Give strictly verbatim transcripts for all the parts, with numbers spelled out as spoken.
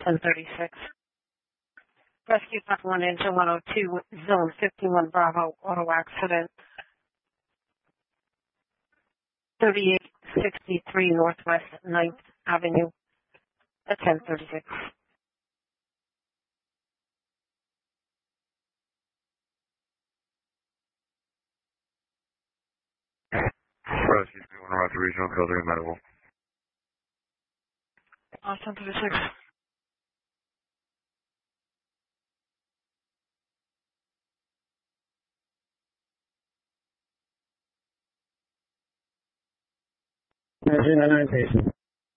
ten thirty-six. Rescue five one engine one oh two, zone fifty-one Bravo, auto accident, thirty-eight sixty-three Northwest ninth Avenue at ten thirty-six. Rescue three one Roger Regional, Code Medical. Uh, ten thirty-six. Engine nine patient.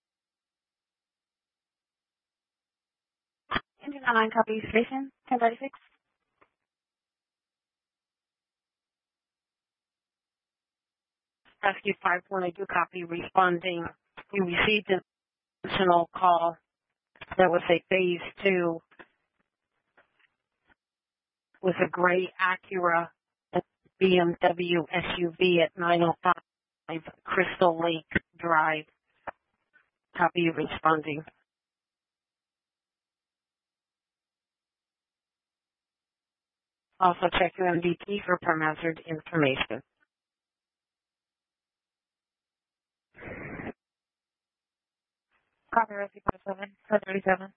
Engine nine copy station, ten thirty-six. Rescue five one, I do copy responding. We received an additional call that was a phase two with a gray Acura B M W S U V at nine oh five Crystal Lake Drive. Copy responding. Also check your M D T for per-hazard information. Copy Rescue five seven, ten thirty-seven.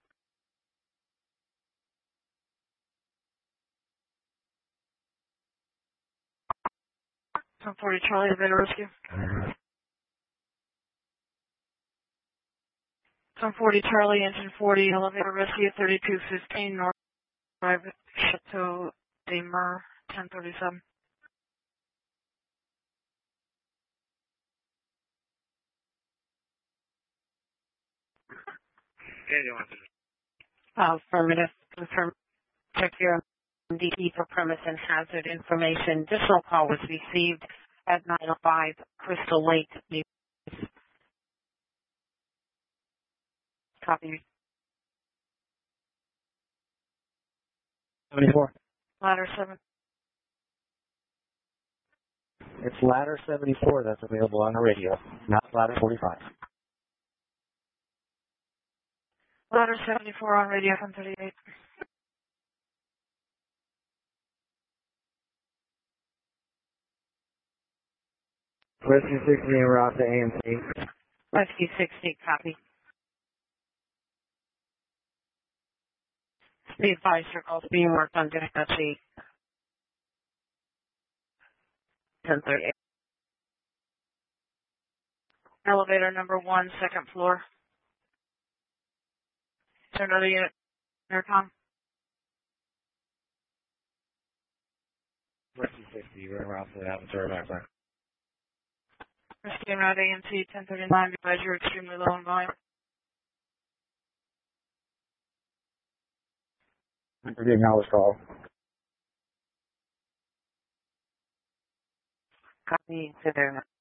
ten forty Charlie, elevator rescue. ten forty Charlie, engine forty, elevator rescue, thirty-two fifteen North Drive, Chateau de Mer, ten thirty-seven. Yeah, you want to Uh, affirmative. Confirm. Check your M D T for premise and hazard information. Additional call was received at nine oh five Crystal Lake. Copy. seventy-four. Ladder seven. It's ladder seventy-four that's available on the radio, not ladder forty-five. Ladder seventy-four on radio, ten thirty-eight. Rescue sixty en route to A M C. Rescue sixty, copy. Be advised your call's being worked on dispatch eight. ten thirty-eight. Elevator number one, second floor. Turn on the unit. Intercom. Rescue sixty, we're en route to the Aventura background. Rescue route A M C ten thirty-nine. Be advised you're extremely low in volume. We're getting all this call. Copy to their